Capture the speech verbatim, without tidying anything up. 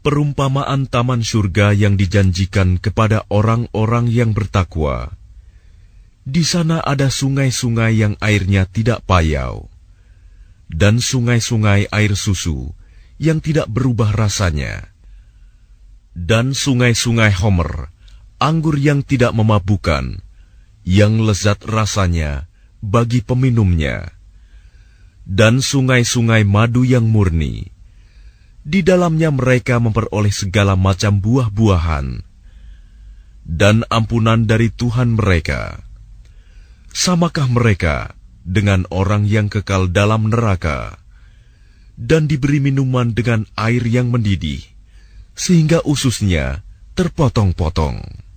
Perumpamaan taman surga yang dijanjikan kepada orang-orang yang bertakwa. Di sana ada sungai-sungai yang airnya tidak payau, dan sungai-sungai air susu yang tidak berubah rasanya, dan sungai-sungai homer, anggur yang tidak memabukkan, yang lezat rasanya bagi peminumnya, dan sungai-sungai madu yang murni. Di dalamnya mereka memperoleh segala macam buah-buahan dan ampunan dari Tuhan mereka. Samakah mereka dengan orang yang kekal dalam neraka dan diberi minuman dengan air yang mendidih, sehingga ususnya terpotong-potong?